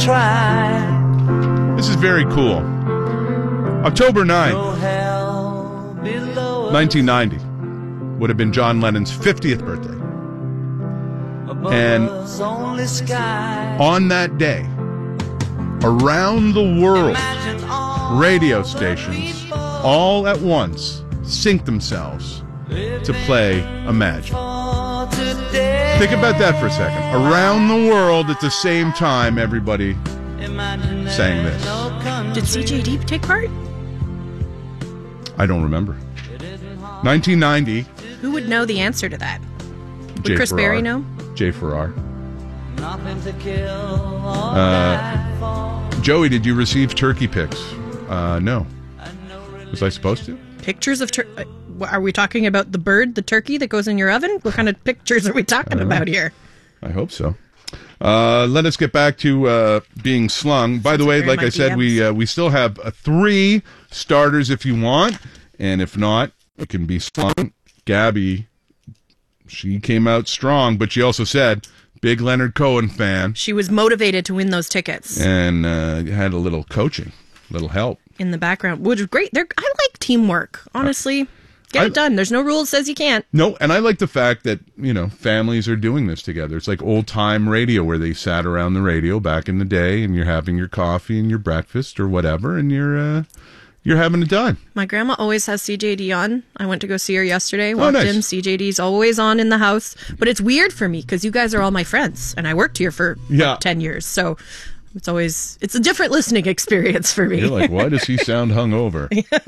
This is very cool. October 9th, 1990 would have been John Lennon's 50th birthday. And on that day, around the world, radio stations all at once sync themselves to play Imagine. Think about that for a second. Around the world at the same time, everybody sang this. Did CJD take part? I don't remember. 1990. Who would know the answer to that? Would Jay Chris Farrar. Berry know? Jay Farrar. Joey, did you receive turkey pics? No. Was I supposed to? Pictures of turkey? Are we talking about the bird, the turkey that goes in your oven? What kind of pictures are we talking about here? I hope so. Let us get back to being slung. By the way, like I said, we still have 3 starters if you want, and if not, it can be slung. Gabby, she came out strong, but she also said, big Leonard Cohen fan. She was motivated to win those tickets. And had a little coaching, a little help. In the background, which is great. I like teamwork, honestly. Get it done. There's no rule that says you can't. No, and I like the fact that, families are doing this together. It's like old-time radio where they sat around the radio back in the day and you're having your coffee and your breakfast or whatever and you're having a time. My grandma always has CJD on. I went to go see her yesterday. Walked in. CJD's always on in the house. But it's weird for me because you guys are all my friends and I worked here for 10 years. So it's a different listening experience for me. You're like, why does he sound hungover?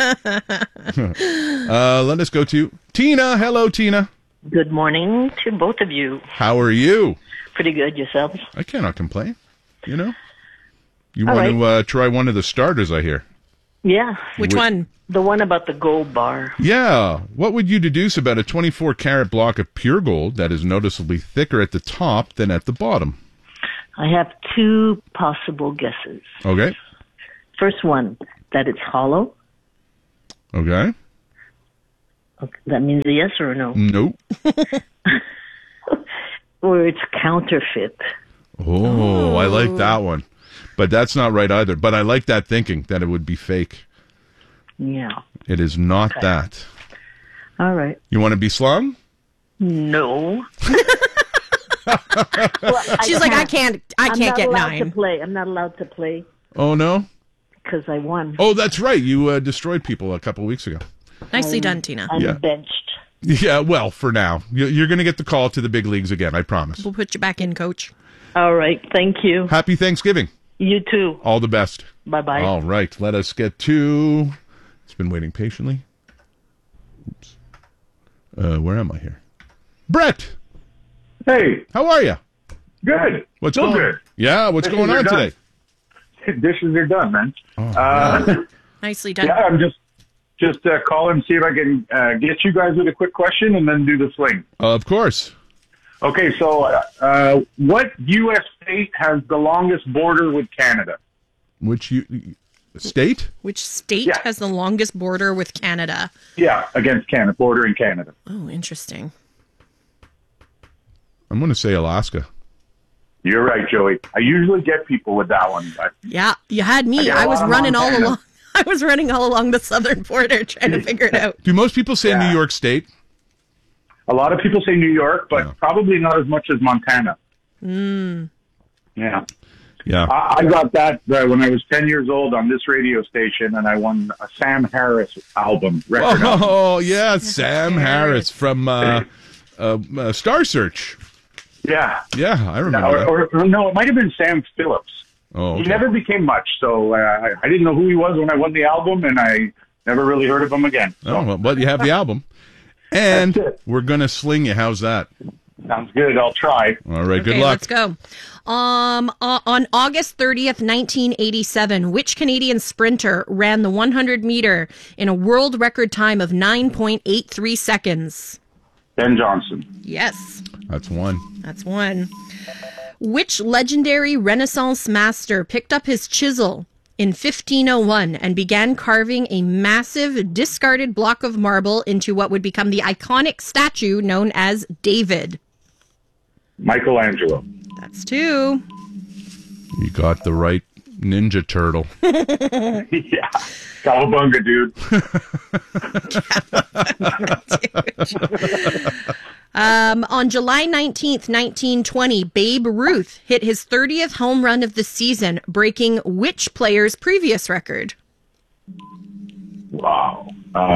Let us go to Tina. Hello, Tina. Good morning to both of you. How are you? Pretty good, yourselves? I cannot complain. You want to try one of the starters, I hear. Yeah. Which one? The one about the gold bar. Yeah. What would you deduce about a 24-karat block of pure gold that is noticeably thicker at the top than at the bottom? I have 2 possible guesses. Okay. First one, that it's hollow. Okay. That means a yes or a no? Nope. Or it's counterfeit. Oh, I like that one. But that's not right either. But I like that thinking, that it would be fake. Yeah. It is not that. All right. You want to be slung? No. She's like, I can't get 9. I'm not allowed to play. Oh, no? Because I won. Oh, that's right. You destroyed people a couple of weeks ago. Nicely done, Tina. I'm benched. Yeah, well, for now. You're going to get the call to the big leagues again, I promise. We'll put you back in, Coach. All right. Thank you. Happy Thanksgiving. You too. All the best. Bye-bye. All right. Let us get to... It's been waiting patiently. Oops. Where am I here? Brett! Hey. How are you? Good. What's going on? Good. Yeah, what's going on today? Dishes are done, man. Oh, nicely done. Yeah, I'm just calling and see if I can get you guys with a quick question and then do the sling. Of course. Okay, so what U.S. state has the longest border with Canada? State? Which state has the longest border with Canada? Yeah, against Canada, border in Canada. Oh, interesting. I'm going to say Alaska. You're right, Joey. I usually get people with that one. But yeah, you had me. I was running all along. I was running all along the southern border trying to figure it out. Do most people say New York State? A lot of people say New York, but probably not as much as Montana. Yeah. Yeah. I got that when I was 10 years old on this radio station, and I won a Sam Harris record album. Oh, yeah, Sam Harris from Star Search. Yeah. Yeah, I remember or no, it might have been Sam Phillips. Oh, okay. He never became much, so I didn't know who he was when I won the album, and I never really heard of him again. So. Oh, well, but you have the album. And we're going to sling you. How's that? Sounds good. I'll try. All right, good luck. Let's go. On August 30th, 1987, which Canadian sprinter ran the 100-meter in a world record time of 9.83 seconds? Ben Johnson. Yes. That's one. That's one. Which legendary Renaissance master picked up his chisel in 1501 and began carving a massive discarded block of marble into what would become the iconic statue known as David? Michelangelo. That's 2. You got the right Ninja Turtle. Yeah. Cowabunga, dude. On July 19th, 1920, Babe Ruth hit his 30th home run of the season, breaking which player's previous record? Wow.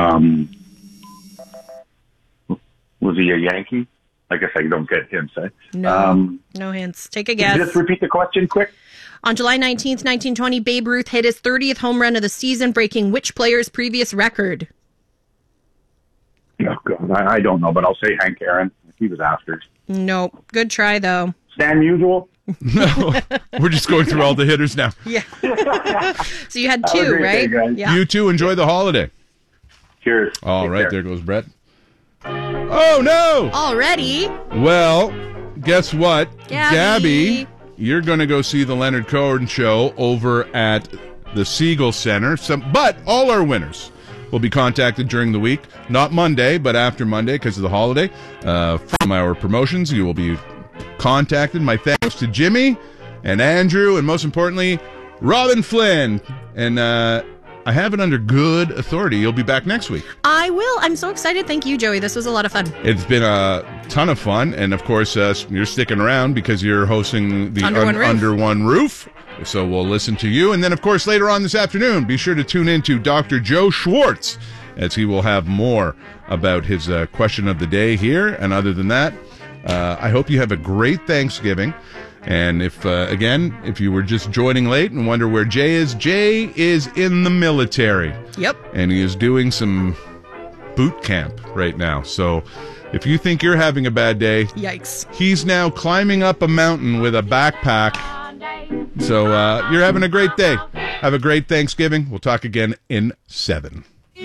Was he a Yankee? I guess I don't get hints, eh? No, no hints. Take a guess. Just repeat the question quick. On July 19th, 1920, Babe Ruth hit his 30th home run of the season, breaking which player's previous record? Oh, God, I don't know, but I'll say Hank Aaron. He was after. Nope. Good try, though. Stan Musial? No, we're just going through all the hitters now. Yeah. So you had two, right? Day, yeah. You two enjoy the holiday. Cheers. All right, there goes Brett. Oh, no! Already? Well, guess what? Gabby, you're going to go see the Leonard Cohen Show over at the Siegel Center. But all our winners will be contacted during the week. Not Monday, but after Monday because of the holiday. From our promotions, you will be contacted. My thanks to Jimmy and Andrew, and most importantly, Robin Flynn. And I have it under good authority. You'll be back next week. I will. I'm so excited. Thank you, Joey. This was a lot of fun. It's been a ton of fun. And, of course, you're sticking around because you're hosting the Under One Roof. So we'll listen to you. And then, of course, later on this afternoon, be sure to tune in to Dr. Joe Schwartz, as he will have more about his question of the day here. And other than that, I hope you have a great Thanksgiving. And if you were just joining late and wonder where Jay is in the military. Yep. And he is doing some boot camp right now. So if you think you're having a bad day, yikes. He's now climbing up a mountain with a backpack. So you're having a great day. Have a great Thanksgiving. We'll talk again in 7.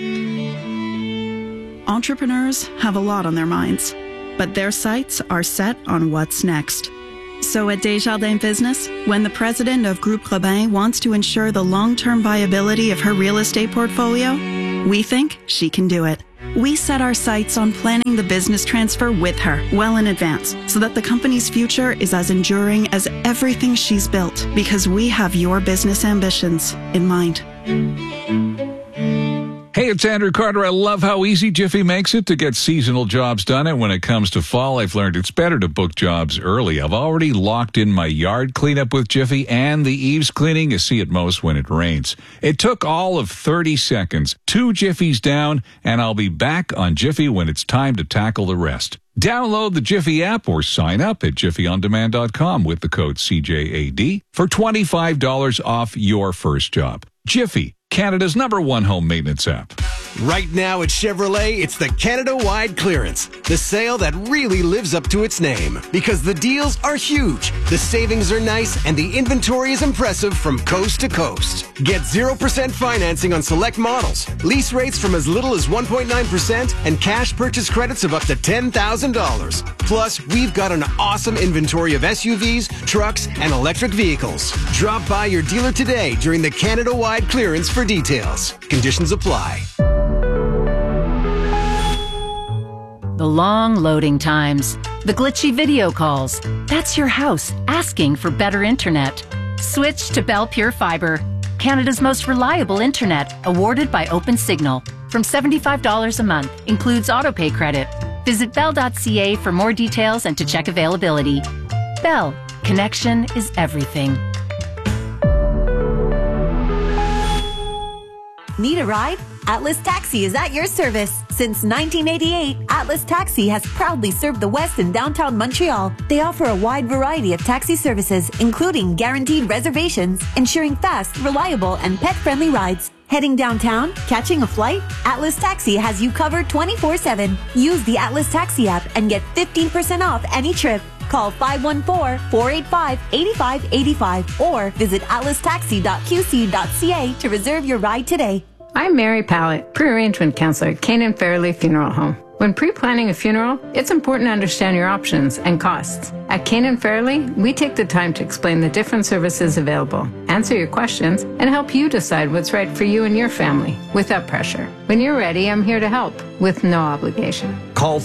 Entrepreneurs have a lot on their minds, but their sights are set on what's next. So at Desjardins Business, when the president of Groupe Robin wants to ensure the long-term viability of her real estate portfolio, we think she can do it. We set our sights on planning the business transfer with her well in advance so that the company's future is as enduring as everything she's built, because we have your business ambitions in mind. Hey, it's Andrew Carter. I love how easy Jiffy makes it to get seasonal jobs done. And when it comes to fall, I've learned it's better to book jobs early. I've already locked in my yard cleanup with Jiffy and the eaves cleaning you see at most when it rains. It took all of 30 seconds, 2 Jiffies down, and I'll be back on Jiffy when it's time to tackle the rest. Download the Jiffy app or sign up at jiffyondemand.com with the code CJAD for $25 off your first job. Jiffy, Canada's #1 home maintenance app. Right now at Chevrolet, it's the Canada-wide clearance. The sale that really lives up to its name. Because the deals are huge, the savings are nice, and the inventory is impressive from coast to coast. Get 0% financing on select models, lease rates from as little as 1.9%, and cash purchase credits of up to $10,000. Plus, we've got an awesome inventory of SUVs, trucks, and electric vehicles. Drop by your dealer today during the Canada-wide clearance for details. Conditions apply. The long loading times, the glitchy video calls. That's your house asking for better internet. Switch to Bell Pure Fiber, Canada's most reliable internet, awarded by OpenSignal. From $75 a month, includes autopay credit. Visit bell.ca for more details and to check availability. Bell, connection is everything. Need a ride? Atlas Taxi is at your service. Since 1988, Atlas Taxi has proudly served the West and downtown Montreal. They offer a wide variety of taxi services, including guaranteed reservations, ensuring fast, reliable, and pet-friendly rides. Heading downtown? Catching a flight? Atlas Taxi has you covered 24/7. Use the Atlas Taxi app and get 15% off any trip. Call 514-485-8585 or visit atlastaxi.qc.ca to reserve your ride today. I'm Mary Pallett, pre-arrangement counselor at Canaan Fairley Funeral Home. When pre-planning a funeral, it's important to understand your options and costs. At Kane & Fairley, we take the time to explain the different services available, answer your questions, and help you decide what's right for you and your family without pressure. When you're ready, I'm here to help with no obligation. Call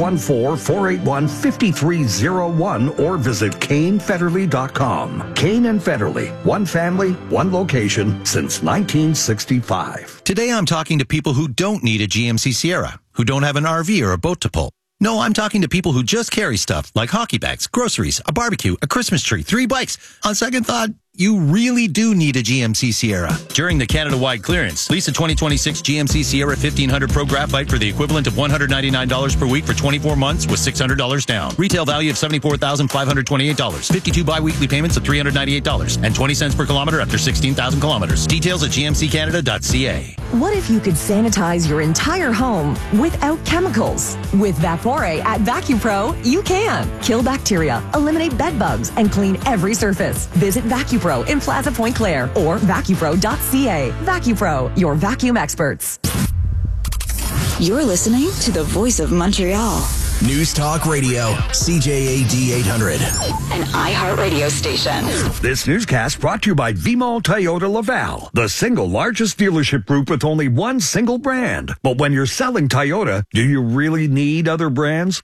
514-481-5301 or visit CaneFederley.com. Kane & Federley, one family, one location since 1965. Today I'm talking to people who don't need a GMC Sierra, who don't have an RV or a boat to pull. No, I'm talking to people who just carry stuff like hockey bags, groceries, a barbecue, a Christmas tree, 3 bikes. On second thought, you really do need a GMC Sierra. During the Canada-wide clearance, lease a 2026 GMC Sierra 1500 Pro Graphite for the equivalent of $199 per week for 24 months with $600 down. Retail value of $74,528. 52 bi-weekly payments of $398 and 20 cents per kilometer after 16,000 kilometers. Details at gmccanada.ca. What if you could sanitize your entire home without chemicals? With Vapore at VacuPro, you can. Kill bacteria, eliminate bed bugs, and clean every surface. Visit VacuPro in Plaza Point Clare or vacupro.ca. VacuPro, your vacuum experts. You're listening to the Voice of Montreal. News Talk Radio, CJAD 800. An iHeartRadio station. This newscast brought to you by Vimol Toyota Laval, the single largest dealership group with only one single brand. But when you're selling Toyota, do you really need other brands?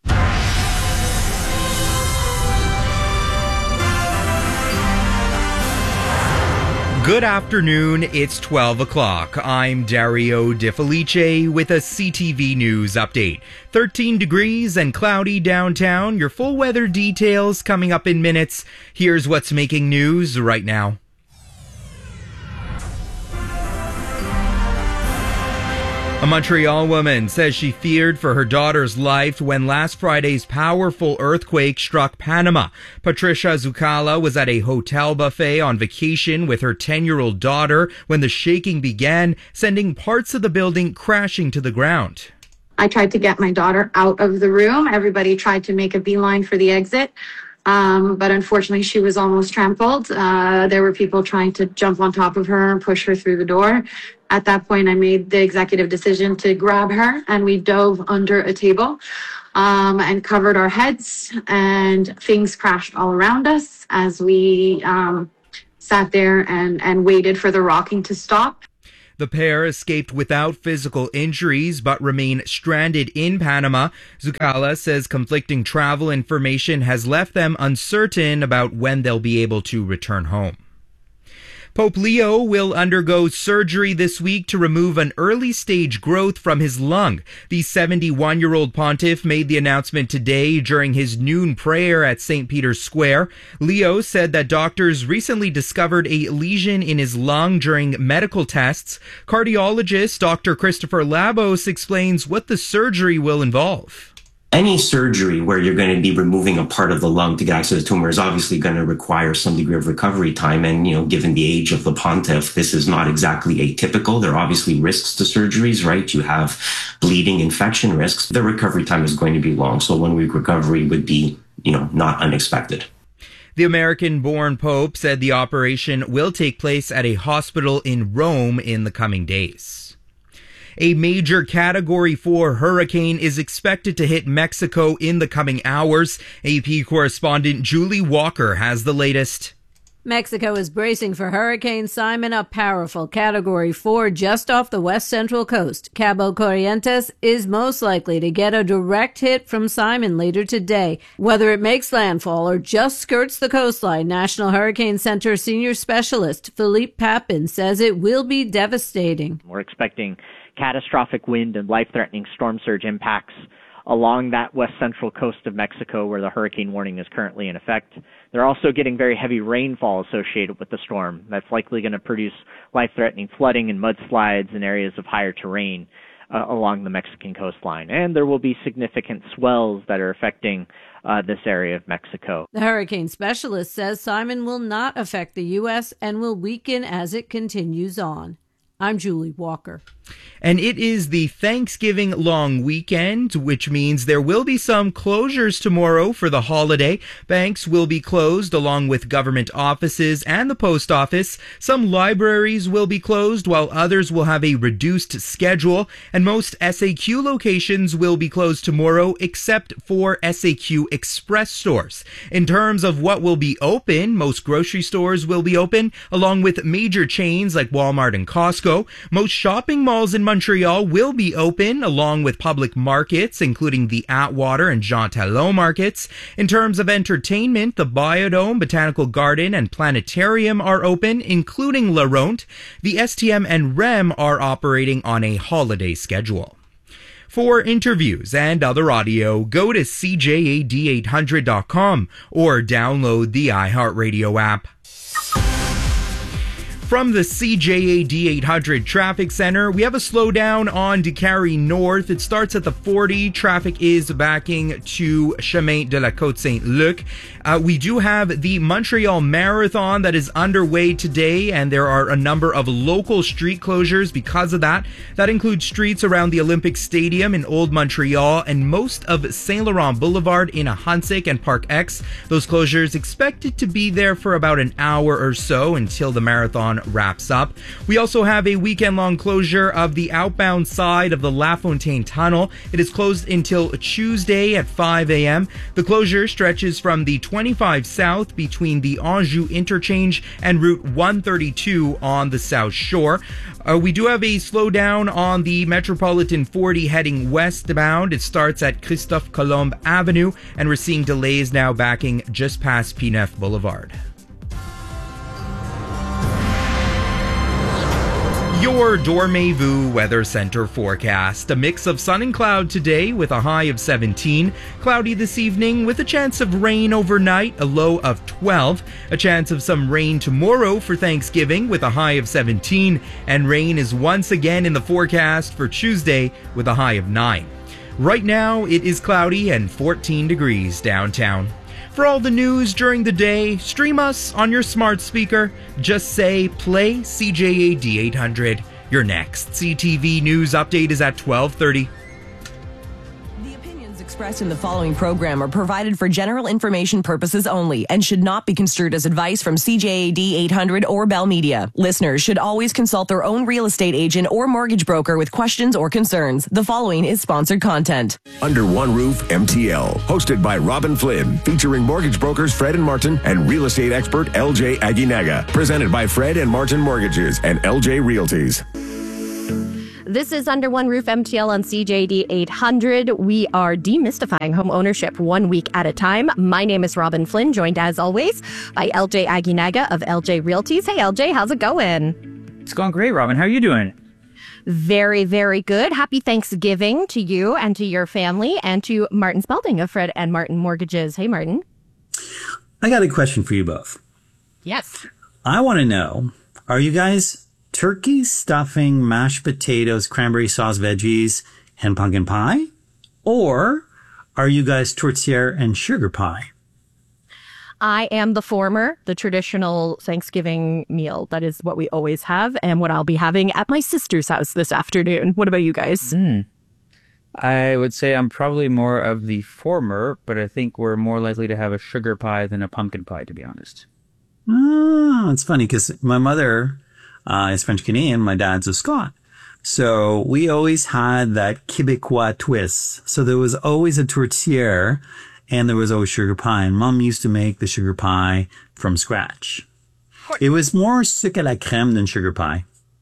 Good afternoon, it's 12 o'clock. I'm Dario De Felice with a CTV News update. 13 degrees and cloudy downtown. Your full weather details coming up in minutes. Here's what's making news right now. A Montreal woman says she feared for her daughter's life when last Friday's powerful earthquake struck Panama. Patricia Zucala was at a hotel buffet on vacation with her 10-year-old daughter when the shaking began, sending parts of the building crashing to the ground. I tried to get my daughter out of the room. Everybody tried to make a beeline for the exit. But unfortunately, she was almost trampled. There were people trying to jump on top of her and push her through the door. At that point, I made the executive decision to grab her, and we dove under a table and covered our heads, and things crashed all around us as we sat there and waited for the rocking to stop. The pair escaped without physical injuries but remain stranded in Panama. Zucala says conflicting travel information has left them uncertain about when they'll be able to return home. Pope Leo will undergo surgery this week to remove an early-stage growth from his lung. The 71-year-old pontiff made the announcement today during his noon prayer at St. Peter's Square. Leo said that doctors recently discovered a lesion in his lung during medical tests. Cardiologist Dr. Christopher Labos explains what the surgery will involve. Any surgery where you're going to be removing a part of the lung to get access to the tumor is obviously going to require some degree of recovery time. And, given the age of the pontiff, this is not exactly atypical. There are obviously risks to surgeries, right? You have bleeding, infection risks. The recovery time is going to be long. So 1 week recovery would be, not unexpected. The American-born Pope said the operation will take place at a hospital in Rome in the coming days. A major Category 4 hurricane is expected to hit Mexico in the coming hours. AP correspondent Julie Walker has the latest. Mexico is bracing for Hurricane Simon, a powerful Category 4 just off the west central coast. Cabo Corrientes is most likely to get a direct hit from Simon later today. Whether it makes landfall or just skirts the coastline, National Hurricane Center senior specialist Philippe Papin says it will be devastating. We're expecting catastrophic wind and life-threatening storm surge impacts along that west central coast of Mexico where the hurricane warning is currently in effect. They're also getting very heavy rainfall associated with the storm. That's likely going to produce life-threatening flooding and mudslides in areas of higher terrain along the Mexican coastline. And there will be significant swells that are affecting this area of Mexico. The hurricane specialist says Simon will not affect the U.S. and will weaken as it continues on. I'm Julie Walker. And it is the Thanksgiving long weekend, which means there will be some closures tomorrow for the holiday. Banks will be closed along with government offices and the post office. Some libraries will be closed while others will have a reduced schedule. And most SAQ locations will be closed tomorrow except for SAQ Express stores. In terms of what will be open, most grocery stores will be open along with major chains like Walmart and Costco. Most shopping malls in Montreal will be open along with public markets, including the Atwater and Jean Talon markets. In terms of entertainment, the Biodome, Botanical Garden, and Planetarium are open, including La Ronde. The STM and REM are operating on a holiday schedule. For interviews and other audio, go to CJAD800.com or download the iHeartRadio app. From the CJAD 800 Traffic Center, we have a slowdown on Décarie North. It starts at the 40. Traffic is backing to Chemin de la Côte-Saint-Luc. We do have the Montreal Marathon that is underway today, and there are a number of local street closures because of that. That includes streets around the Olympic Stadium in Old Montreal and most of Saint Laurent Boulevard in Ahuntsic and Park X. Those closures expected to be there for about an hour or so until the marathon wraps up. We also have a weekend-long closure of the outbound side of the La Fontaine Tunnel. It is closed until Tuesday at 5 a.m. The closure stretches from the 25 South between the Anjou Interchange and Route 132 on the South Shore. We do have a slowdown on the Metropolitan 40 heading westbound. It starts at Christophe Colomb Avenue, and we're seeing delays now backing just past P9 Boulevard. Your Dormez-vous Weather Center forecast. A mix of sun and cloud today with a high of 17. Cloudy this evening with a chance of rain overnight, a low of 12. A chance of some rain tomorrow for Thanksgiving with a high of 17. And rain is once again in the forecast for Tuesday with a high of 9. Right now, it is cloudy and 14 degrees downtown. For all the news during the day, stream us on your smart speaker. Just say, play CJAD 800. Your next CTV News update is at 12:30. Expressed in the following program are provided for general information purposes only and should not be construed as advice from CJAD 800 or Bell Media. Listeners should always consult their own real estate agent or mortgage broker with questions or concerns. The following is sponsored content. Under One Roof MTL, hosted by Robin Flynn, featuring mortgage brokers Fred and Martin and real estate expert LJ Aguinaga. Presented by Fred and Martin Mortgages and LJ Realties. This is Under One Roof MTL on CJD 800. We are demystifying home ownership 1 week at a time. My name is Robin Flynn, joined as always by LJ Aguinaga of LJ Realties. Hey, LJ, how's it going? It's going great, Robin. How are you doing? Very, very good. Happy Thanksgiving to you and to your family and to Martin Spalding of Fred and Martin Mortgages. Hey, Martin. I got a question for you both. Yes. I want to know, are you guys turkey, stuffing, mashed potatoes, cranberry sauce, veggies, and pumpkin pie? Or are you guys tourtière and sugar pie? I am the former, the traditional Thanksgiving meal. That is what we always have and what I'll be having at my sister's house this afternoon. What about you guys? I would say I'm probably more of the former, but I think we're more likely to have a sugar pie than a pumpkin pie, to be honest. Oh, it's funny because my mother is French Canadian. My dad's a Scot. So we always had that Québécois twist. So there was always a tourtière and there was always sugar pie. And Mom used to make the sugar pie from scratch. It was more sucre à la crème than sugar pie.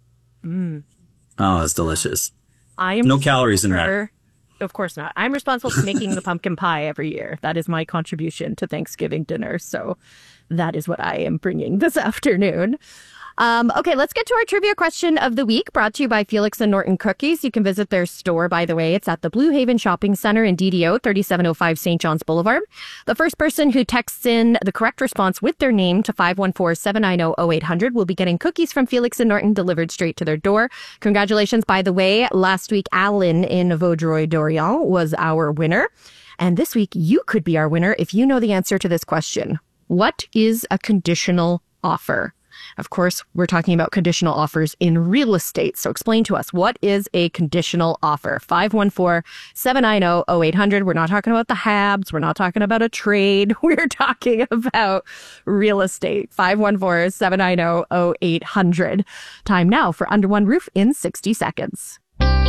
Oh, it's delicious. No calories in that. Of course not. I'm responsible for making the pumpkin pie every year. That is my contribution to Thanksgiving dinner. So that is what I am bringing this afternoon. Okay, let's get to our trivia question of the week, brought to you by Felix and Norton Cookies. You can visit their store, by the way. It's at the Blue Haven Shopping Center in DDO, 3705 St. John's Boulevard. The first person who texts in the correct response with their name to 514-790-0800 will be getting cookies from Felix and Norton delivered straight to their door. Congratulations, by the way. Last week, Alan in Vaudreuil-Dorion was our winner. And this week, you could be our winner if you know the answer to this question. What is a conditional offer? Of course, we're talking about conditional offers in real estate. So explain to us, what is a conditional offer? 514-790-0800. We're not talking about the Habs. We're not talking about a trade. We're talking about real estate. 514-790-0800. Time now for Under One Roof in 60 seconds.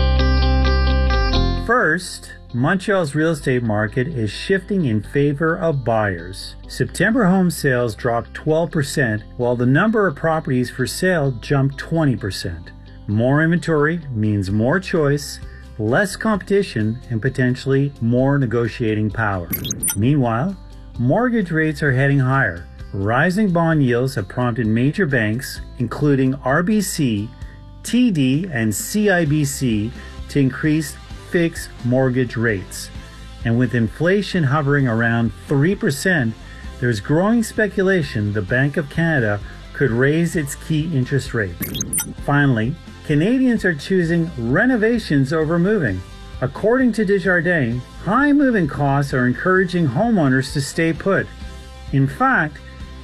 First, Montreal's real estate market is shifting in favor of buyers. September home sales dropped 12%, while the number of properties for sale jumped 20%. More inventory means more choice, less competition, and potentially more negotiating power. Meanwhile, mortgage rates are heading higher. Rising bond yields have prompted major banks, including RBC, TD, and CIBC, to increase fixed mortgage rates. And with inflation hovering around 3%, there's growing speculation the Bank of Canada could raise its key interest rate. Finally, Canadians are choosing renovations over moving. According to Desjardins, high moving costs are encouraging homeowners to stay put. In fact,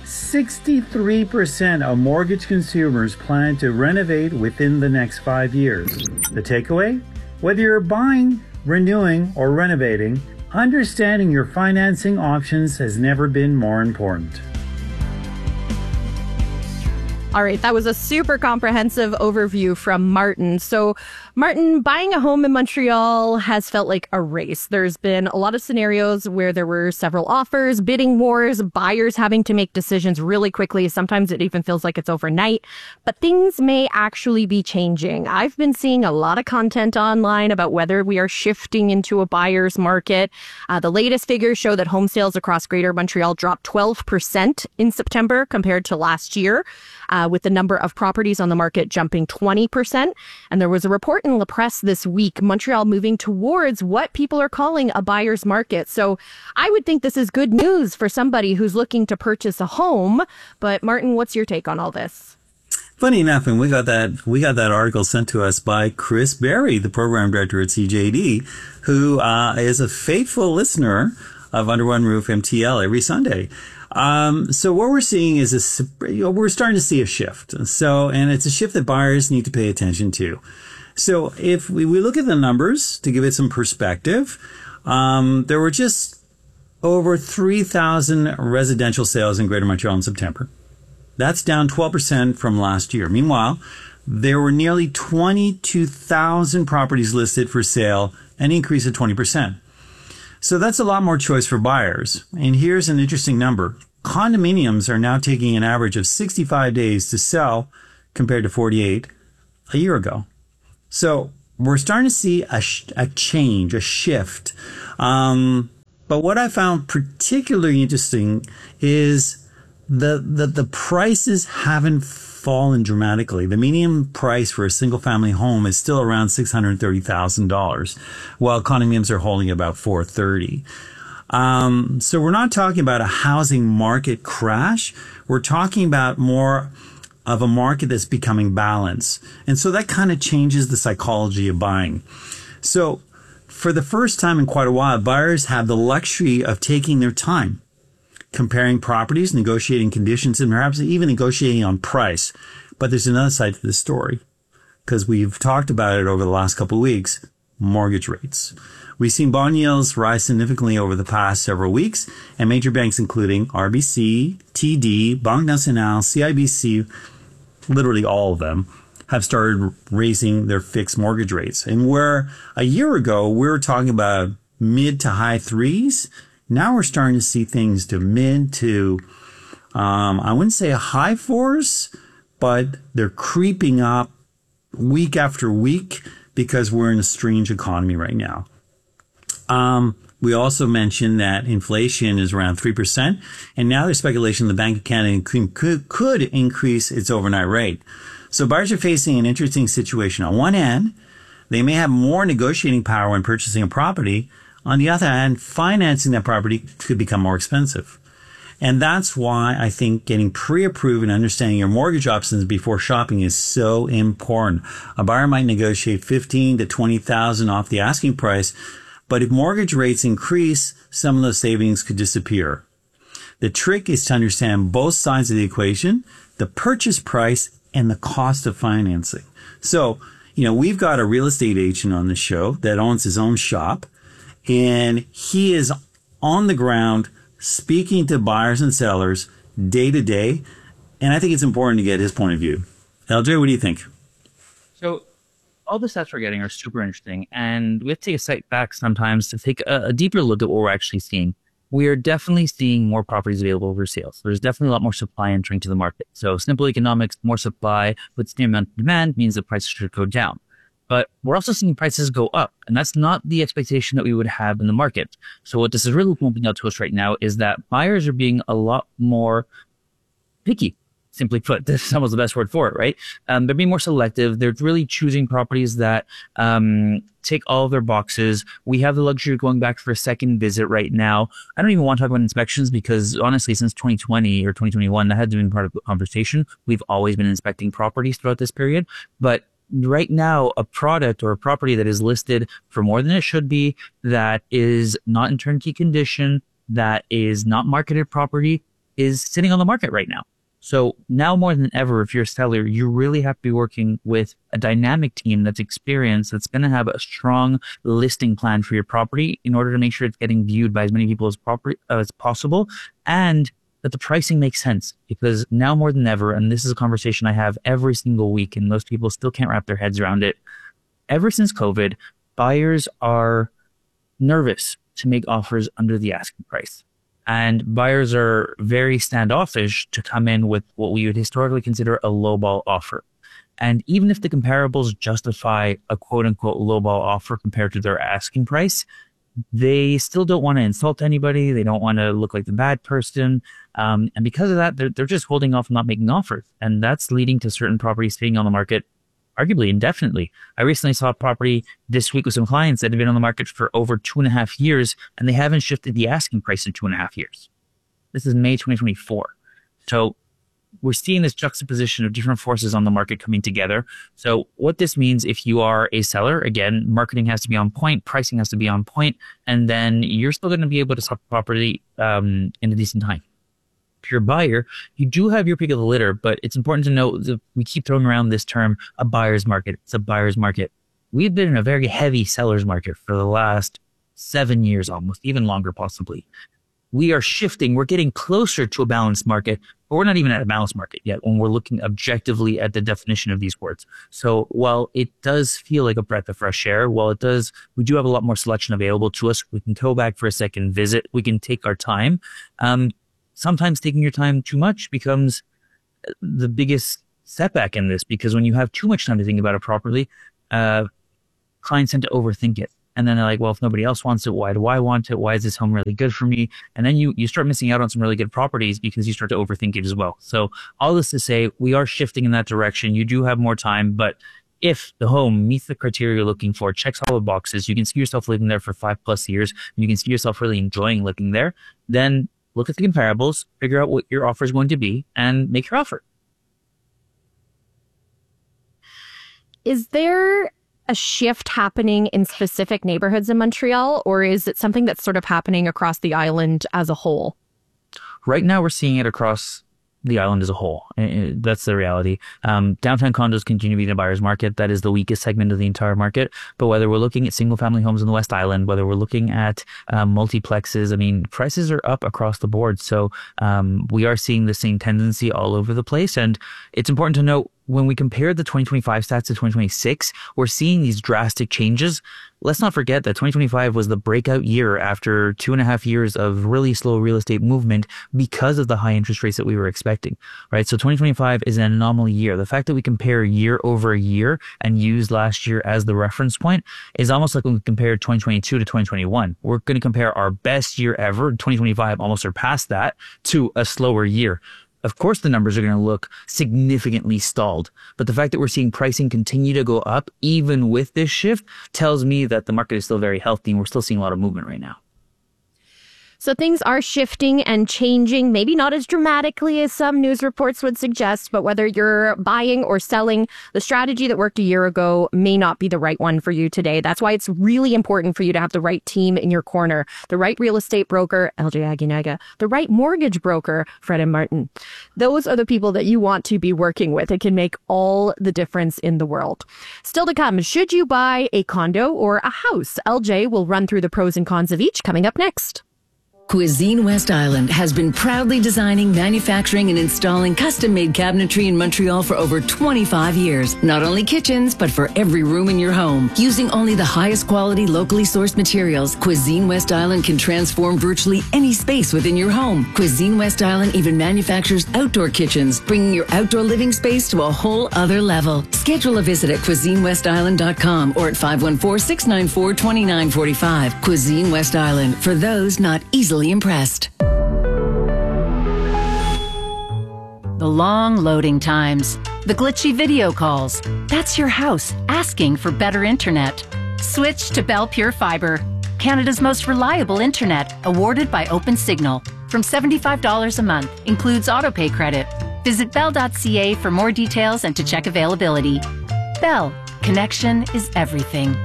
63% of mortgage consumers plan to renovate within the next 5 years. The takeaway? Whether you're buying, renewing, or renovating, understanding your financing options has never been more important. All right, that was a super comprehensive overview from Martin. So, Martin, buying a home in Montreal has felt like a race. There's been a lot of scenarios where there were several offers, bidding wars, buyers having to make decisions really quickly. Sometimes it even feels like it's overnight, but things may actually be changing. I've been seeing a lot of content online about whether we are shifting into a buyer's market. The latest figures show that home sales across Greater Montreal dropped 12% in September compared to last year, with the number of properties on the market jumping 20%. And there was a report in La Presse this week, Montreal moving towards what people are calling a buyer's market. So I would think this is good news for somebody who's looking to purchase a home. But Martin, what's your take on all this? Funny enough, and we got that article sent to us by Chris Berry, the program director at CJD, who is a faithful listener of Under One Roof MTL every Sunday. So what we're seeing is we're starting to see a shift. And it's a shift that buyers need to pay attention to. So if we look at the numbers to give it some perspective, there were just over 3,000 residential sales in Greater Montreal in September. That's down 12% from last year. Meanwhile, there were nearly 22,000 properties listed for sale, an increase of 20%. So that's a lot more choice for buyers. And here's an interesting number. Condominiums are now taking an average of 65 days to sell compared to 48 a year ago. So we're starting to see a change, a shift. But what I found particularly interesting is the prices haven't fallen dramatically. The median price for a single family home is still around $630,000, while condominiums are holding about $430,000. So we're not talking about a housing market crash. We're talking about more of a market that's becoming balanced. And so that kind of changes the psychology of buying. So for the first time in quite a while, buyers have the luxury of taking their time, comparing properties, negotiating conditions, and perhaps even negotiating on price. But there's another side to this story, because we've talked about it over the last couple of weeks, mortgage rates. We've seen bond yields rise significantly over the past several weeks, and major banks including RBC, TD, Banque Nationale, CIBC, literally all of them, have started raising their fixed mortgage rates. And where a year ago we were talking about mid to high threes, now we're starting to see things to mid to, I wouldn't say a high fours, but they're creeping up week after week because we're in a strange economy right now. We also mentioned that inflation is around 3%, and now there's speculation the Bank of Canada could increase its overnight rate. So buyers are facing an interesting situation. On one hand, they may have more negotiating power when purchasing a property. On the other hand, financing that property could become more expensive. And that's why I think getting pre-approved and understanding your mortgage options before shopping is so important. A buyer might negotiate $15,000 to $20,000 off the asking price, but if mortgage rates increase, some of those savings could disappear. The trick is to understand both sides of the equation, the purchase price and the cost of financing. So, we've got a real estate agent on the show that owns his own shop, and he is on the ground speaking to buyers and sellers day to day. And I think it's important to get his point of view. LJ, what do you think? So all the stats we're getting are super interesting, and we have to take a step back sometimes to take a deeper look at what we're actually seeing. We are definitely seeing more properties available for sale. So there's definitely a lot more supply entering to the market. So simple economics, more supply with the same amount of demand means the prices should go down. But we're also seeing prices go up, and that's not the expectation that we would have in the market. So what this is really pointing out to us right now is that buyers are being a lot more picky. Simply put, this is almost the best word for it, right? They're being more selective. They're really choosing properties that tick all of their boxes. We have the luxury of going back for a second visit right now. I don't even want to talk about inspections because honestly, since 2020 or 2021, that hadn't been part of the conversation. We've always been inspecting properties throughout this period. But right now, a product or a property that is listed for more than it should be, that is not in turnkey condition, that is not marketed property, is sitting on the market right now. So now more than ever, if you're a seller, you really have to be working with a dynamic team that's experienced, that's going to have a strong listing plan for your property in order to make sure it's getting viewed by as many people as possible, and that the pricing makes sense. Because now more than ever, and this is a conversation I have every single week, and most people still can't wrap their heads around it, ever since COVID, buyers are nervous to make offers under the asking price. And buyers are very standoffish to come in with what we would historically consider a lowball offer. And even if the comparables justify a quote-unquote lowball offer compared to their asking price, they still don't want to insult anybody. They don't want to look like the bad person. And because of that, they're just holding off and not making offers. And that's leading to certain properties staying on the market arguably indefinitely. I recently saw a property this week with some clients that have been on the market for over 2.5 years, and they haven't shifted the asking price in 2.5 years. This is May 2024. So we're seeing this juxtaposition of different forces on the market coming together. So what this means, if you are a seller, again, marketing has to be on point, pricing has to be on point, and then you're still going to be able to sell the property in a decent time. If you're a buyer, you do have your pick of the litter, but it's important to note that we keep throwing around this term, a buyer's market. It's a buyer's market. We've been in a very heavy seller's market for the last 7 years, almost, even longer possibly. We are shifting. We're getting closer to a balanced market, but we're not even at a balanced market yet when we're looking objectively at the definition of these words. So while it does feel like a breath of fresh air, we do have a lot more selection available to us. We can go back for a second visit. We can take our time. Sometimes taking your time too much becomes the biggest setback in this, because when you have too much time to think about it properly, clients tend to overthink it. And then they're like, well, if nobody else wants it, why do I want it? Why is this home really good for me? And then you start missing out on some really good properties because you start to overthink it as well. So all this to say, we are shifting in that direction. You do have more time, but if the home meets the criteria you're looking for, checks all the boxes, you can see yourself living there for 5+ years, and you can see yourself really enjoying living there, then look at the comparables, figure out what your offer is going to be, and make your offer. Is there a shift happening in specific neighborhoods in Montreal, or is it something that's sort of happening across the island as a whole? Right now, we're seeing it across the island as a whole. That's the reality. Downtown condos continue to be the buyer's market. That is the weakest segment of the entire market. But whether we're looking at single family homes in the West Island, whether we're looking at multiplexes, I mean, prices are up across the board. So we are seeing the same tendency all over the place. And it's important to note, when we compare the 2025 stats to 2026, we're seeing these drastic changes. Let's not forget that 2025 was the breakout year after 2.5 years of really slow real estate movement because of the high interest rates that we were expecting, right? So 2025 is an anomaly year. The fact that we compare year over year and use last year as the reference point is almost like when we compare 2022 to 2021. We're going to compare our best year ever, 2025 almost surpassed that, to a slower year. Of course, the numbers are going to look significantly stalled, but the fact that we're seeing pricing continue to go up, even with this shift, tells me that the market is still very healthy and we're still seeing a lot of movement right now. So things are shifting and changing, maybe not as dramatically as some news reports would suggest, but whether you're buying or selling, the strategy that worked a year ago may not be the right one for you today. That's why it's really important for you to have the right team in your corner, the right real estate broker, LJ Aguinaga, the right mortgage broker, Fred and Martin. Those are the people that you want to be working with. It can make all the difference in the world. Still to come, should you buy a condo or a house? LJ will run through the pros and cons of each coming up next. Cuisine West Island has been proudly designing, manufacturing, and installing custom-made cabinetry in Montreal for over 25 years. Not only kitchens, but for every room in your home. Using only the highest quality, locally sourced materials, Cuisine West Island can transform virtually any space within your home. Cuisine West Island even manufactures outdoor kitchens, bringing your outdoor living space to a whole other level. Schedule a visit at CuisineWestIsland.com or at 514-694-2945. Cuisine West Island, for those not easily impressed. The long loading times, the glitchy video calls. That's your house asking for better internet. Switch to Bell Pure Fiber, Canada's most reliable internet, awarded by OpenSignal. From $75 a month, includes autopay credit. Visit bell.ca for more details and to check availability. Bell, connection is everything.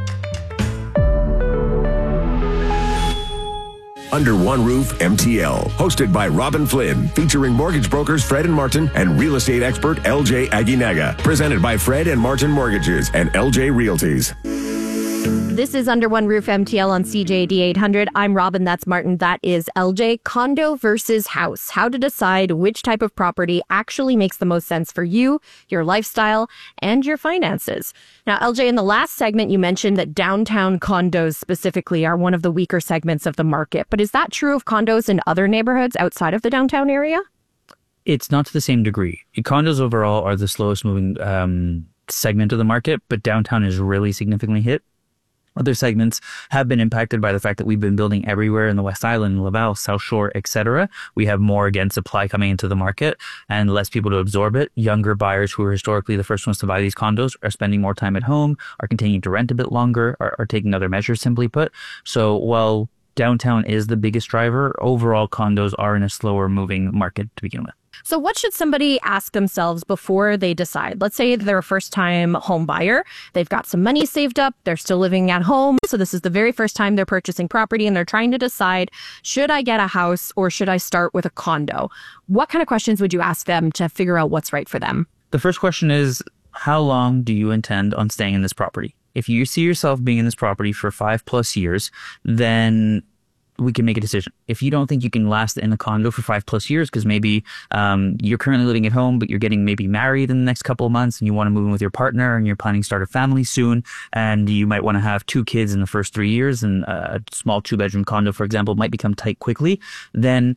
Under One Roof MTL, hosted by Robin Flynn, featuring mortgage brokers Fred and Martin and real estate expert LJ Aguinaga. Presented by Fred and Martin Mortgages and LJ Realties. This is Under One Roof MTL on CJAD 800. I'm Robin, that's Martin, that is LJ. Condo versus house. How to decide which type of property actually makes the most sense for you, your lifestyle, and your finances. Now, LJ, in the last segment, you mentioned that downtown condos specifically are one of the weaker segments of the market. But is that true of condos in other neighborhoods outside of the downtown area? It's not to the same degree. Condos overall are the slowest moving segment of the market, but downtown is really significantly hit. Other segments have been impacted by the fact that we've been building everywhere in the West Island, Laval, South Shore, etc. We have more, again, supply coming into the market and less people to absorb it. Younger buyers who are historically the first ones to buy these condos are spending more time at home, are continuing to rent a bit longer, are taking other measures, simply put. So while downtown is the biggest driver, overall condos are in a slower moving market to begin with. So what should somebody ask themselves before they decide? Let's say they're a first-time home buyer. They've got some money saved up. They're still living at home. So this is the very first time they're purchasing property and they're trying to decide, should I get a house or should I start with a condo? What kind of questions would you ask them to figure out what's right for them? The first question is, how long do you intend on staying in this property? If you see yourself being in this property for 5+ years, then we can make a decision. If you don't think you can last in a condo for 5+ years, because maybe you're currently living at home, but you're getting maybe married in the next couple of months and you want to move in with your partner and you're planning to start a family soon, and you might want to have 2 kids in the first 3 years, and a small 2-bedroom condo, for example, might become tight quickly, then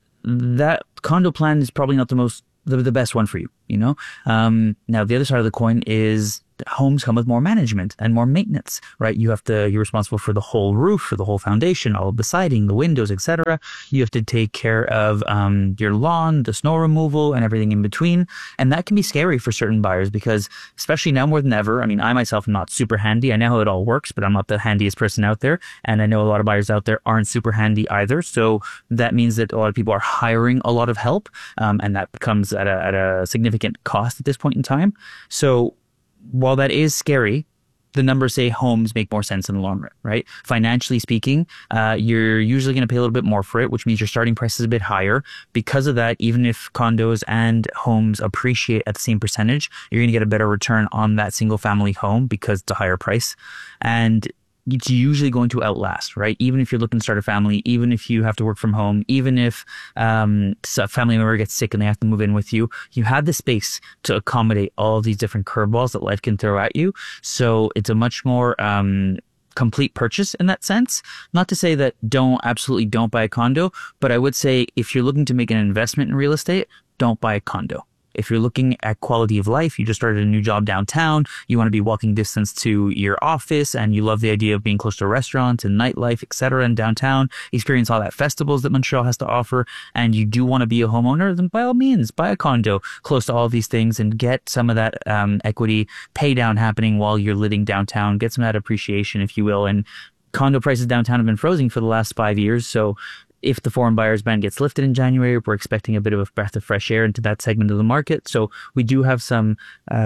that condo plan is probably not the best one for you, you know? Now, the other side of the coin is homes come with more management and more maintenance, right? You're responsible for the whole roof, for the whole foundation, all of the siding, the windows, etc. You have to take care of your lawn, the snow removal, and everything in between. And that can be scary for certain buyers because, especially now more than ever, I mean, I myself am not super handy. I know how it all works, but I'm not the handiest person out there. And I know a lot of buyers out there aren't super handy either. So that means that a lot of people are hiring a lot of help, and that comes at a significant cost at this point in time. So while that is scary, the numbers say homes make more sense in the long run, right? Financially speaking, you're usually going to pay a little bit more for it, which means your starting price is a bit higher. Because of that, even if condos and homes appreciate at the same percentage, you're going to get a better return on that single family home because it's a higher price. And it's usually going to outlast, right? Even if you're looking to start a family, even if you have to work from home, even if a family member gets sick and they have to move in with you, you have the space to accommodate all of these different curveballs that life can throw at you. So it's a much more complete purchase in that sense. Not to say that absolutely don't buy a condo, but I would say if you're looking to make an investment in real estate, don't buy a condo. If you're looking at quality of life, you just started a new job downtown, you want to be walking distance to your office, and you love the idea of being close to restaurants and nightlife, etc. in downtown, experience all that festivals that Montreal has to offer, and you do want to be a homeowner, then by all means, buy a condo close to all of these things and get some of that equity pay down happening while you're living downtown, get some of that appreciation, if you will. And condo prices downtown have been frozen for the last 5 years, so if the foreign buyers ban gets lifted in January, we're expecting a bit of a breath of fresh air into that segment of the market. So we do have some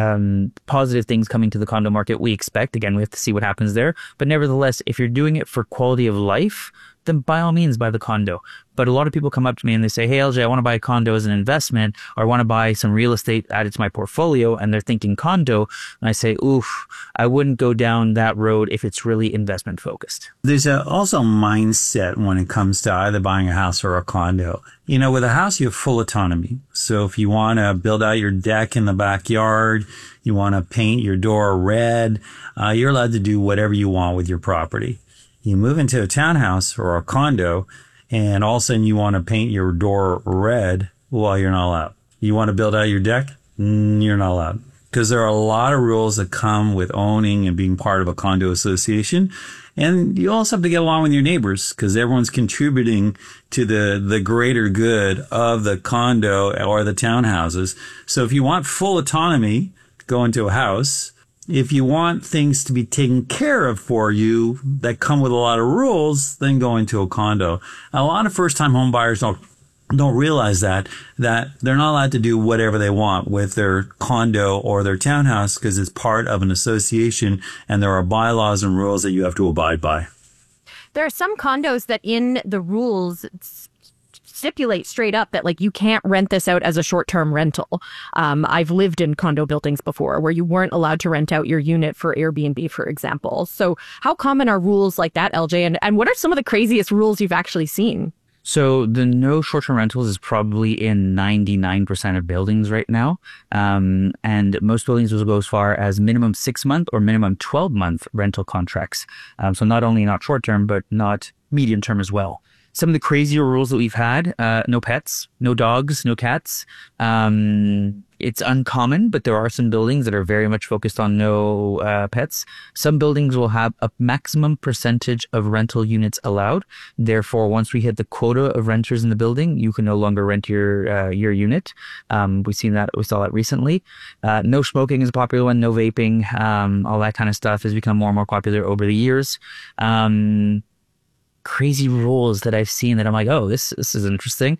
positive things coming to the condo market. We expect, again, we have to see what happens there. But nevertheless, if you're doing it for quality of life, then by all means buy the condo. But a lot of people come up to me and they say, hey, LJ, I want to buy a condo as an investment, or I want to buy some real estate added to my portfolio, and they're thinking condo. And I say, oof, I wouldn't go down that road if it's really investment focused. There's also a mindset when it comes to either buying a house or a condo. You know, with a house, you have full autonomy. So if you want to build out your deck in the backyard, you want to paint your door red, you're allowed to do whatever you want with your property. You move into a townhouse or a condo, and all of a sudden you want to paint your door red, well, you're not allowed. You want to build out your deck? You're not allowed. Because there are a lot of rules that come with owning and being part of a condo association. And you also have to get along with your neighbors, because everyone's contributing to the greater good of the condo or the townhouses. So if you want full autonomy to go into a house, if you want things to be taken care of for you that come with a lot of rules, then go into a condo. A lot of first-time home buyers don't realize that they're not allowed to do whatever they want with their condo or their townhouse, because it's part of an association and there are bylaws and rules that you have to abide by. There are some condos that in the rules stipulate straight up that, like, you can't rent this out as a short-term rental. I've lived in condo buildings before where you weren't allowed to rent out your unit for Airbnb, for example. So how common are rules like that, LJ? And what are some of the craziest rules you've actually seen? So the no short-term rentals is probably in 99% of buildings right now. And most buildings will go as far as minimum 6-month or minimum 12-month rental contracts. So not only not short-term, but not medium-term as well. Some of the crazier rules that we've had, no pets, no dogs, no cats. It's uncommon, but there are some buildings that are very much focused on no pets. Some buildings will have a maximum percentage of rental units allowed. Therefore, once we hit the quota of renters in the building, you can no longer rent your unit. We saw that recently. No smoking is a popular one, no vaping, all that kind of stuff has become more and more popular over the years. Crazy rules that I've seen that I'm like, oh, this is interesting.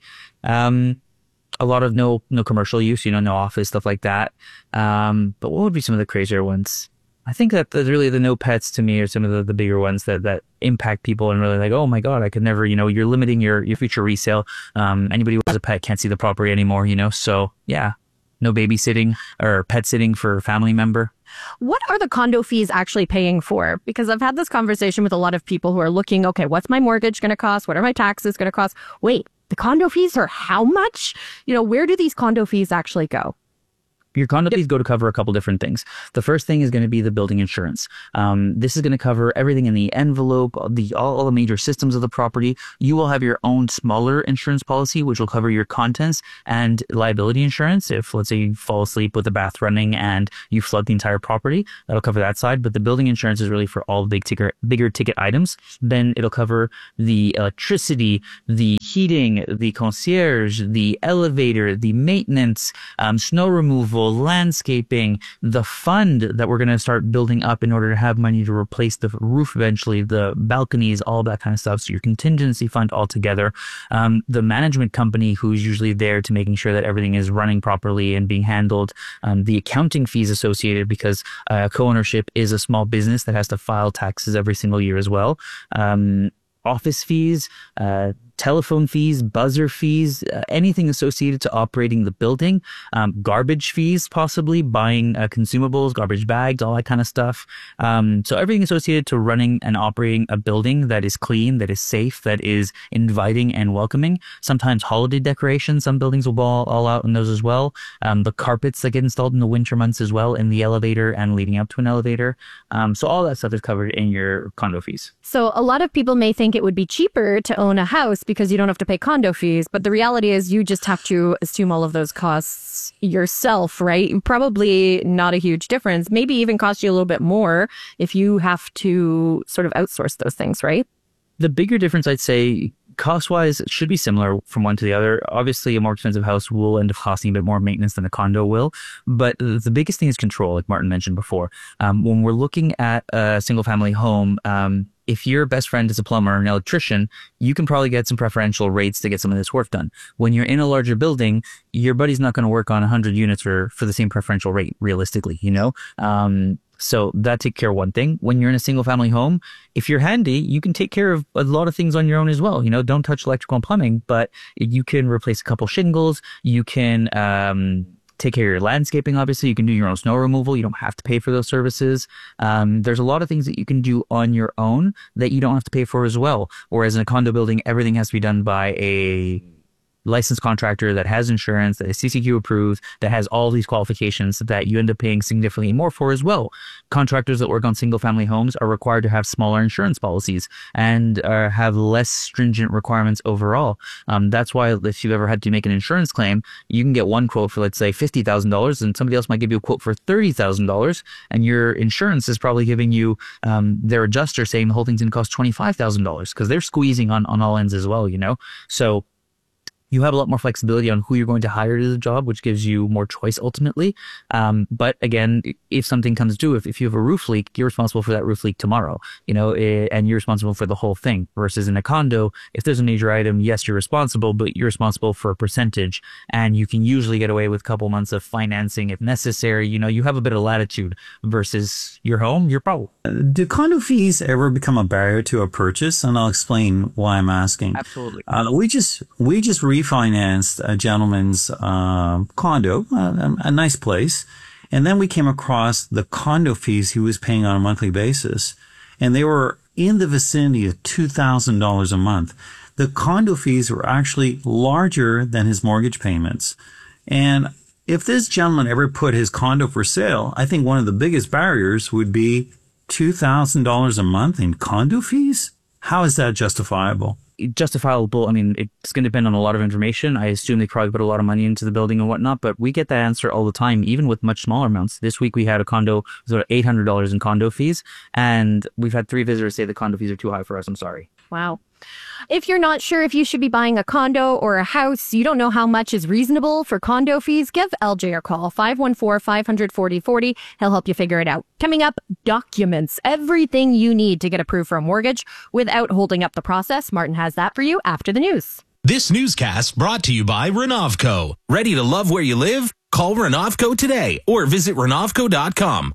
A lot of no commercial use, no office, stuff like that. But what would be some of the crazier ones? I think that really the no pets to me are some of the bigger ones that impact people and really like, oh my God, I could never, you're limiting your future resale. Anybody who has a pet can't see the property anymore, So yeah, no babysitting or pet sitting for a family member. What are the condo fees actually paying for? Because I've had this conversation with a lot of people who are looking, okay, what's my mortgage going to cost? What are my taxes going to cost? Wait, the condo fees are how much? Where do these condo fees actually go? Your condo fees go to cover a couple different things. The first thing is going to be the building insurance. This is going to cover everything in the envelope, all the major systems of the property. You will have your own smaller insurance policy, which will cover your contents and liability insurance. If, let's say, you fall asleep with the bath running and you flood the entire property, that'll cover that side. But the building insurance is really for all bigger ticket items. Then it'll cover the electricity, the heating, the concierge, the elevator, the maintenance, snow removal, landscaping, the fund that we're going to start building up in order to have money to replace the roof eventually, the balconies, all that kind of stuff. So your contingency fund altogether, the management company who's usually there to making sure that everything is running properly and being handled, the accounting fees associated because co-ownership is a small business that has to file taxes every single year as well, office fees, telephone fees, buzzer fees, anything associated to operating the building, garbage fees, possibly buying consumables, garbage bags, all that kind of stuff. So everything associated to running and operating a building that is clean, that is safe, that is inviting and welcoming. Sometimes holiday decorations, some buildings will go all out in those as well. The carpets that get installed in the winter months as well in the elevator and leading up to an elevator. So all that stuff is covered in your condo fees. So a lot of people may think it would be cheaper to own a house because you don't have to pay condo fees. But the reality is you just have to assume all of those costs yourself, right? Probably not a huge difference. Maybe even cost you a little bit more if you have to sort of outsource those things, right? The bigger difference, I'd say, cost-wise, it should be similar from one to the other. Obviously, a more expensive house will end up costing a bit more maintenance than a condo will. But the biggest thing is control, like Martin mentioned before. When we're looking at a single-family home, if your best friend is a plumber or an electrician, you can probably get some preferential rates to get some of this work done. When you're in a larger building, your buddy's not going to work on 100 units for the same preferential rate, realistically, you know? So that takes care of one thing. When you're in a single family home, if you're handy, you can take care of a lot of things on your own as well. You know, don't touch electrical and plumbing, but you can replace a couple shingles. You can take care of your landscaping, obviously. You can do your own snow removal. You don't have to pay for those services. There's a lot of things that you can do on your own that you don't have to pay for as well. Whereas in a condo building, everything has to be done by a licensed contractor that has insurance, that is CCQ approved, that has all these qualifications that you end up paying significantly more for as well. Contractors that work on single family homes are required to have smaller insurance policies and have less stringent requirements overall. That's why if you've ever had to make an insurance claim, you can get one quote for, let's say, $50,000 and somebody else might give you a quote for $30,000 and your insurance is probably giving you their adjuster saying the whole thing's going to cost $25,000 because they're squeezing on all ends as well, you know? So you have a lot more flexibility on who you're going to hire to the job, which gives you more choice ultimately. But again, if something comes due, if you have a roof leak, you're responsible for that roof leak tomorrow, you know, and you're responsible for the whole thing. Versus in a condo, if there's a major item, yes, you're responsible, but you're responsible for a percentage. And you can usually get away with a couple months of financing if necessary. You know, you have a bit of latitude versus your home, your problem. Do condo fees ever become a barrier to a purchase? And I'll explain why I'm asking. Absolutely. We just refinanced a gentleman's condo, a nice place. And then we came across the condo fees he was paying on a monthly basis. And they were in the vicinity of $2,000 a month. The condo fees were actually larger than his mortgage payments. And if this gentleman ever put his condo for sale, I think one of the biggest barriers would be $2,000 a month in condo fees. How is that justifiable? Justifiable. I mean, it's going to depend on a lot of information. I assume they probably put a lot of money into the building and whatnot, but we get that answer all the time, even with much smaller amounts. This week we had a condo, it was $800 in condo fees, and we've had 3 visitors say the condo fees are too high for us. I'm sorry. Wow. If you're not sure if you should be buying a condo or a house, you don't know how much is reasonable for condo fees, give LJ a call, 514-500-4040. He'll help you figure it out. Coming up, documents. Everything you need to get approved for a mortgage without holding up the process. Martin has that for you after the news. This newscast brought to you by Renovco. Ready to love where you live? Call Renovco today or visit Renovco.com.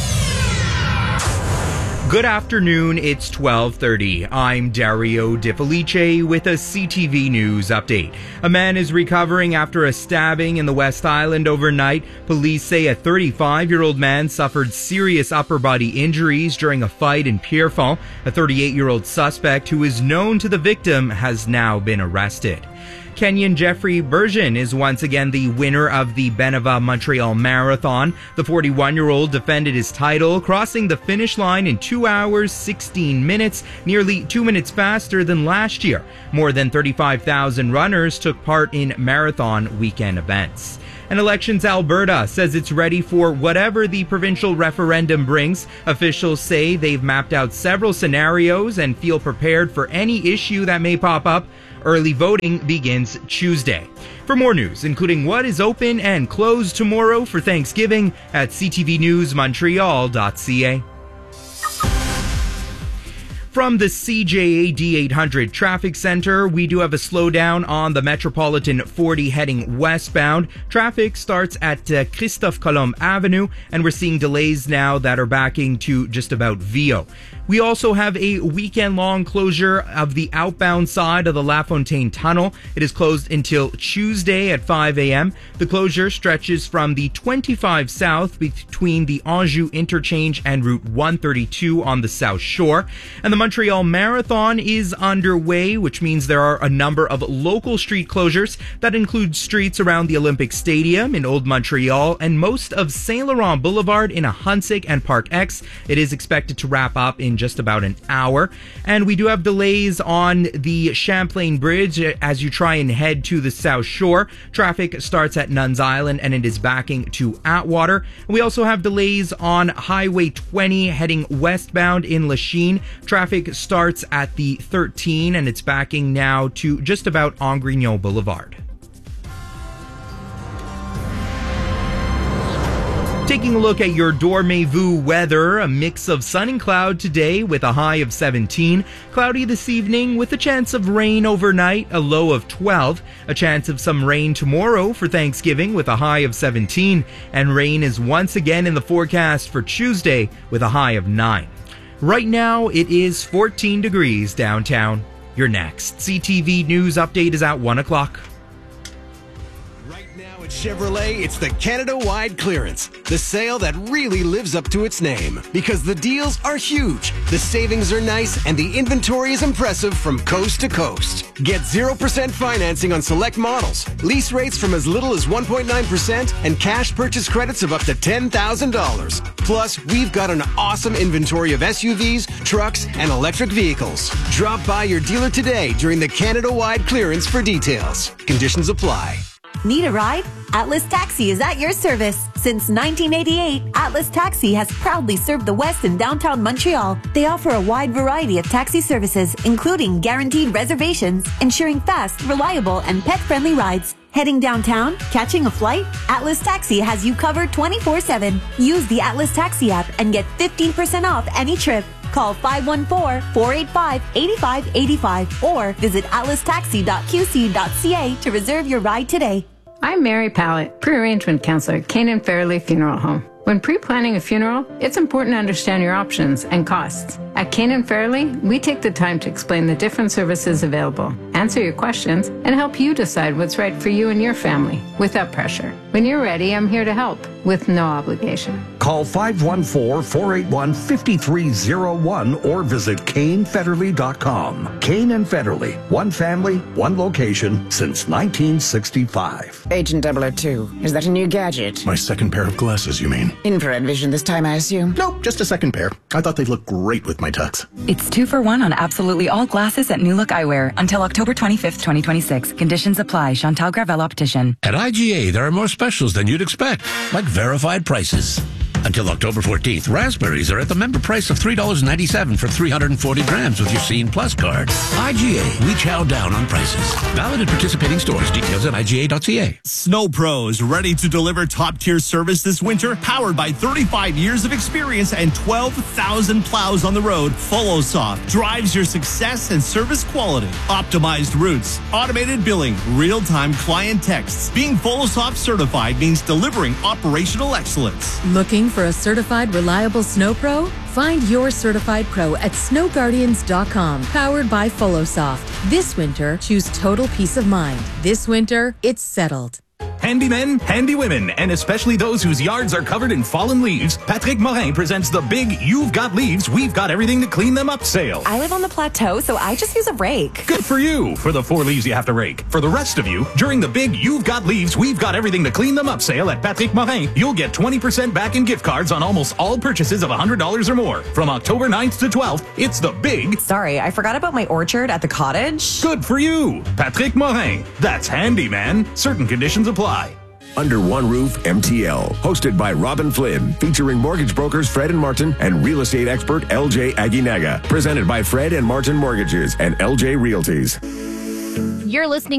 Good afternoon, it's 12:30. I'm Dario Di Felice with a CTV News update. A man is recovering after a stabbing in the West Island overnight. Police say a 35-year-old man suffered serious upper body injuries during a fight in Pierrefonds. A 38-year-old suspect who is known to the victim has now been arrested. Kenyan Jeffrey Bergen is once again the winner of the Beneva Montreal Marathon. The 41-year-old defended his title, crossing the finish line in 2 hours, 16 minutes, nearly 2 minutes faster than last year. More than 35,000 runners took part in marathon weekend events. And Elections Alberta says it's ready for whatever the provincial referendum brings. Officials say they've mapped out several scenarios and feel prepared for any issue that may pop up. Early voting begins Tuesday. For more news, including what is open and closed tomorrow for Thanksgiving, at ctvnewsmontreal.ca. From the CJAD 800 Traffic Center, we do have a slowdown on the Metropolitan 40 heading westbound. Traffic starts at Christophe Colomb Avenue, and we're seeing delays now that are backing to just about Viau. We also have a weekend-long closure of the outbound side of the La Fontaine Tunnel. It is closed until Tuesday at 5 a.m. The closure stretches from the 25 south between the Anjou interchange and Route 132 on the South Shore. And the Montreal Marathon is underway, which means there are a number of local street closures that include streets around the Olympic Stadium in Old Montreal and most of Saint Laurent Boulevard in Ahuntsic and Park X. It is expected to wrap up in just about an hour. And we do have delays on the Champlain Bridge as you try and head to the South Shore. Traffic starts at Nuns Island and it is backing to Atwater. We also have delays on Highway 20 heading westbound in Lachine. Traffic starts at the 13 and it's backing now to just about Angrignon Boulevard. Taking a look at your Dormez-vous weather, a mix of sun and cloud today with a high of 17. Cloudy this evening with a chance of rain overnight, a low of 12. A chance of some rain tomorrow for Thanksgiving with a high of 17. And rain is once again in the forecast for Tuesday with a high of 9. Right now, it is 14 degrees downtown. Your next CTV News update is at 1 o'clock. Chevrolet, it's the Canada-wide clearance. The sale that really lives up to its name. Because the deals are huge, the savings are nice, and the inventory is impressive from coast to coast. Get 0% financing on select models, lease rates from as little as 1.9%, and cash purchase credits of up to $10,000. Plus, we've got an awesome inventory of SUVs, trucks, and electric vehicles. Drop by your dealer today during the Canada-wide clearance for details. Conditions apply. Need a ride? Atlas Taxi is at your service. Since 1988, Atlas Taxi has proudly served the West and downtown Montreal. They offer a wide variety of taxi services, including guaranteed reservations, ensuring fast, reliable, and pet-friendly rides. Heading downtown? Catching a flight? Atlas Taxi has you covered 24/7. Use the Atlas Taxi app and get 15% off any trip. Call 514-485-8585 or visit atlastaxi.qc.ca to reserve your ride today. I'm Mary Pallett, pre-arrangement counselor at Canaan Fairley Funeral Home. When pre-planning a funeral, it's important to understand your options and costs. At Canaan Fairley, we take the time to explain the different services available, answer your questions, and help you decide what's right for you and your family without pressure. When you're ready, I'm here to help with no obligation. Call 514-481-5301 or visit CaneFederley.com. Cane and Federley, one family, one location since 1965. Agent 002, is that a new gadget? My second pair of glasses, you mean? Infrared vision this time, I assume? Nope, just a second pair. I thought they'd look great with my tux. It's 2 for 1 on absolutely all glasses at New Look Eyewear until October 25th, 2026. Conditions apply. Chantal Gravel Optician. At IGA, there are more specials than you'd expect, like verified prices. Until October 14th, raspberries are at the member price of $3.97 for 340 grams with your Scene Plus card. IGA, we chow down on prices. Valid at participating stores. Details at IGA.ca. Snow Pros, ready to deliver top-tier service this winter? Powered by 35 years of experience and 12,000 plows on the road, FoloSoft drives your success and service quality. Optimized routes, automated billing, real-time client texts. Being FoloSoft certified means delivering operational excellence. Looking for a certified reliable snow pro? Find your certified pro at snowguardians.com. Powered by FoloSoft. This winter, choose total peace of mind. This winter, it's settled. Handy men, handy women, and especially those whose yards are covered in fallen leaves, Patrick Morin presents the big You've Got Leaves, We've Got Everything to Clean Them Up sale. I live on the plateau, so I just use a rake. Good for you, for the 4 leaves you have to rake. For the rest of you, during the big You've Got Leaves, We've Got Everything to Clean Them Up sale at Patrick Morin, you'll get 20% back in gift cards on almost all purchases of $100 or more. From October 9th to 12th, it's the big... Sorry, I forgot about my orchard at the cottage. Good for you, Patrick Morin. That's handy, man. Certain conditions apply. Under One Roof MTL, hosted by Robin Flynn, featuring mortgage brokers Fred and Martin and real estate expert LJ Aguinaga. Presented by Fred and Martin Mortgages and LJ Realties. You're listening